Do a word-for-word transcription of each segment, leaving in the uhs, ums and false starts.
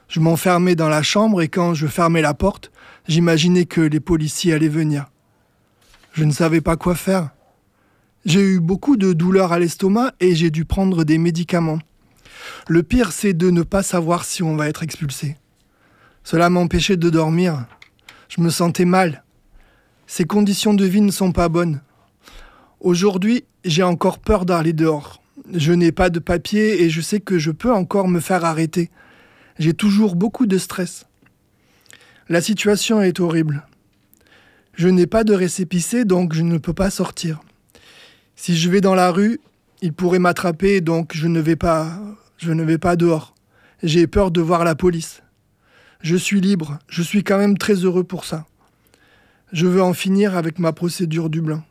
Je m'enfermais dans la chambre et quand je fermais la porte, j'imaginais que les policiers allaient venir. Je ne savais pas quoi faire. J'ai eu beaucoup de douleurs à l'estomac et j'ai dû prendre des médicaments. Le pire, c'est de ne pas savoir si on va être expulsé. Cela m'empêchait de dormir. Je me sentais mal. Ces conditions de vie ne sont pas bonnes. Aujourd'hui, j'ai encore peur d'aller dehors. Je n'ai pas de papier et je sais que je peux encore me faire arrêter. J'ai toujours beaucoup de stress. La situation est horrible. Je n'ai pas de récépissé, donc je ne peux pas sortir. Si je vais dans la rue, ils pourraient m'attraper, donc je ne vais pas, je ne vais pas dehors. J'ai peur de voir la police. Je suis libre, je suis quand même très heureux pour ça. Je veux en finir avec ma procédure Dublin.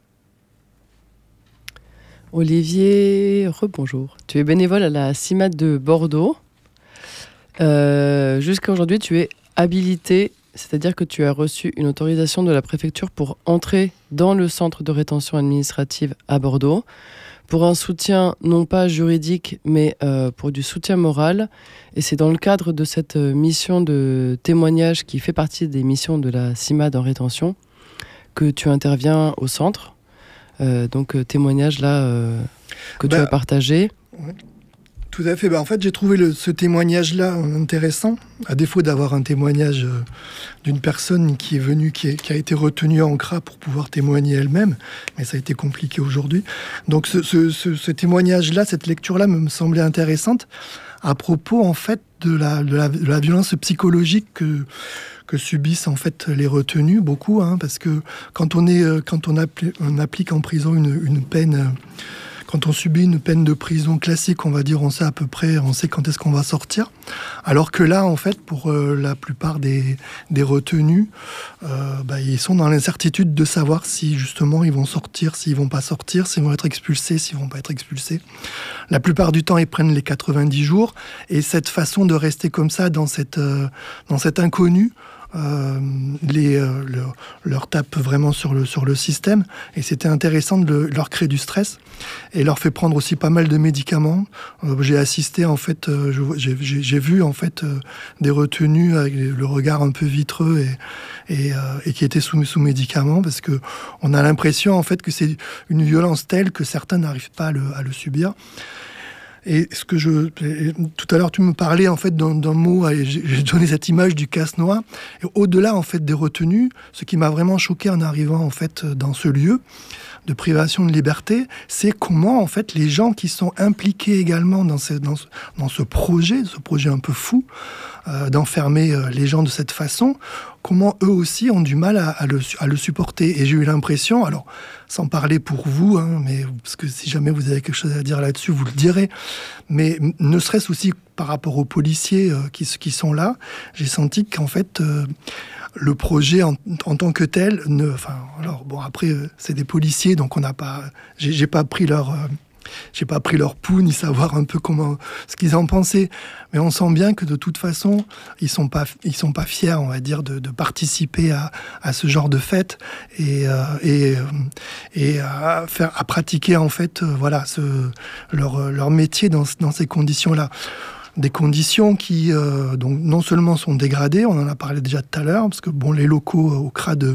Olivier, rebonjour. Tu es bénévole à la CIMAD de Bordeaux. Euh, jusqu'à aujourd'hui, tu es habilité, c'est-à-dire que tu as reçu une autorisation de la préfecture pour entrer dans le centre de rétention administrative à Bordeaux, pour un soutien non pas juridique, mais euh, pour du soutien moral. Et c'est dans le cadre de cette mission de témoignage qui fait partie des missions de la CIMAD en rétention que tu interviens au centre. Euh, donc euh, témoignage là euh, que bah, tu as partagé. Ouais. Tout à fait. Bah, en fait, j'ai trouvé le, ce témoignage-là intéressant, à défaut d'avoir un témoignage euh, d'une personne qui est venue, qui, est, qui a été retenue en C R A pour pouvoir témoigner elle-même, mais ça a été compliqué aujourd'hui. Donc ce, ce, ce, ce témoignage-là, cette lecture-là me semblait intéressante à propos en fait de la, de la, de la violence psychologique que que subissent en fait les retenus, beaucoup, hein, parce que quand on est, quand on, appli- on applique en prison une, une peine, quand on subit une peine de prison classique, on va dire, on sait à peu près, on sait quand est-ce qu'on va sortir, alors que là, en fait, pour euh, la plupart des, des retenus, euh, bah, ils sont dans l'incertitude de savoir si justement ils vont sortir, s'ils vont pas sortir, s'ils vont être expulsés, s'ils vont pas être expulsés. La plupart du temps, ils prennent les quatre-vingt-dix jours, et cette façon de rester comme ça dans cette, euh, dans cet inconnu, Euh, les, euh, leur, leur tape vraiment sur le, sur le système, et c'était intéressant de le, leur créer du stress et leur fait prendre aussi pas mal de médicaments. Euh, j'ai assisté en fait, euh, je, j'ai, j'ai, j'ai vu en fait euh, des retenus avec le regard un peu vitreux et, et, euh, et qui étaient sous, sous médicaments, parce que on a l'impression en fait que c'est une violence telle que certains n'arrivent pas à le, à le subir. Et ce que je, tout à l'heure, tu me parlais en fait d'un, d'un mot, et j'ai, j'ai donné cette image du casse-noix. Et au-delà en fait des retenues, ce qui m'a vraiment choqué en arrivant en fait dans ce lieu de privation de liberté, c'est comment en fait les gens qui sont impliqués également dans ce, dans ce, dans ce projet, ce projet un peu fou, euh, d'enfermer euh, les gens de cette façon, comment eux aussi ont du mal à, à, le, à le supporter. Et j'ai eu l'impression, alors sans parler pour vous, hein, mais parce que si jamais vous avez quelque chose à dire là-dessus, vous le direz, mais ne serait-ce aussi par rapport aux policiers euh, qui, qui sont là, j'ai senti qu'en fait euh, le projet en, en tant que tel, ne, enfin, alors bon après euh, c'est des policiers, donc on n'a pas, j'ai, j'ai pas pris leur, euh, j'ai pas pris leur pouls ni savoir un peu comment, ce qu'ils en pensaient, mais on sent bien que de toute façon ils sont pas, ils sont pas fiers, on va dire, de, de participer à, à ce genre de fête et euh, et euh, et à faire, à pratiquer en fait, euh, voilà, ce, leur leur métier dans dans ces conditions-là. Des conditions qui euh, donc non seulement sont dégradées, on en a parlé déjà tout à l'heure, parce que bon, les locaux au C R A de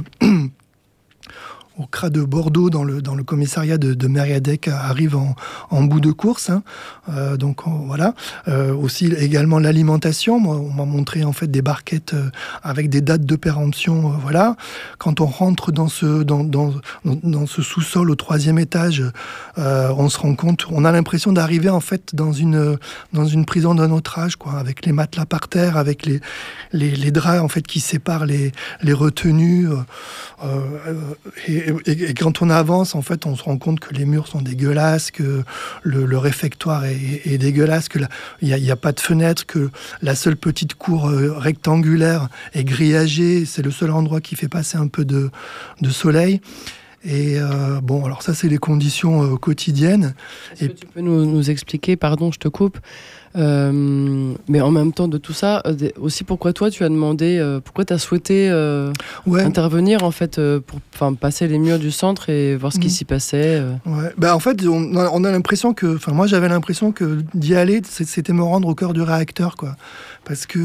au C R A de Bordeaux, dans le, dans le commissariat de, de Mériadec, arrive en, en bout de course. Hein. Euh, donc on, voilà. Euh, aussi également l'alimentation. Moi, on m'a montré en fait des barquettes euh, avec des dates de péremption. Euh, voilà. Quand on rentre dans ce, dans, dans, dans, dans ce sous-sol au troisième étage, euh, on se rend compte, on a l'impression d'arriver en fait dans une, dans une prison d'un autre âge, quoi, avec les matelas par terre, avec les, les, les draps en fait qui séparent les, les retenus. Euh, et, Et, et quand on avance, en fait, on se rend compte que les murs sont dégueulasses, que le, le réfectoire est, est dégueulasse, que il n'y a, a pas de fenêtre, que la seule petite cour euh, rectangulaire est grillagée. C'est le seul endroit qui fait passer un peu de, de soleil. Et euh, bon, alors ça, c'est les conditions euh, quotidiennes. Est-ce et... que tu peux nous, nous expliquer, pardon, je te coupe, euh, mais en même temps de tout ça, euh, aussi pourquoi toi tu as demandé, euh, pourquoi tu as souhaité euh, ouais. intervenir en fait, euh, pour passer les murs du centre et voir ce mmh. qui s'y passait euh. Ouais. Bah, en fait, on a, on a l'impression que, enfin moi j'avais l'impression que d'y aller, c'était me rendre au cœur du réacteur, quoi. Parce que